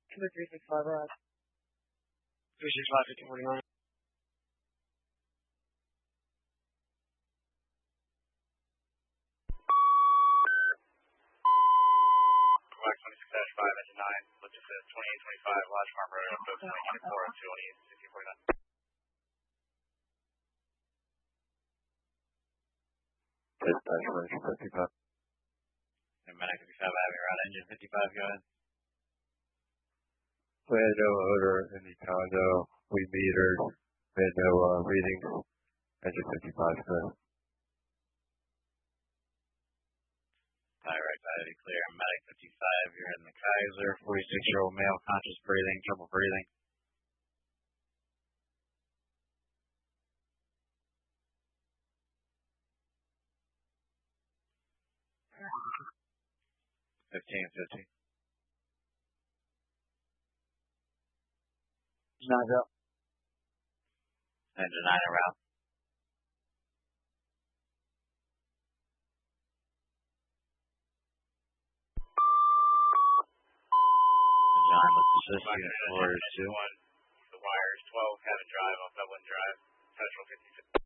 Number 365, Rod. 365, 5049. Black 26-5, engine 9, lifted to 2825, Lodge Farm Road, code 2024 on 218, 1649. Engine 55. Medic 55, having around engine 55, go ahead. We had no odor in the condo. We metered. We had no readings. Engine 55, good. Alright, validity clear. Medic 55, you're in the Kaiser. 46-year-old male, conscious breathing, trouble breathing. $15.50. Not up. Engine 9 around. John, let's assist you for 2. The wires 12, cabin drive off Dublin Drive, Central 50.